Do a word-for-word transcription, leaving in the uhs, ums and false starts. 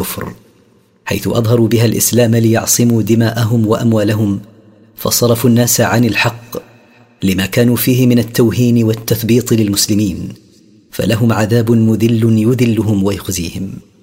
الكفر، حيث أظهروا بها الإسلام ليعصموا دماءهم وأموالهم، فصرفوا الناس عن الحق لما كانوا فيه من التوهين والتثبيط للمسلمين، فلهم عذاب مذل يذلهم ويخزيهم.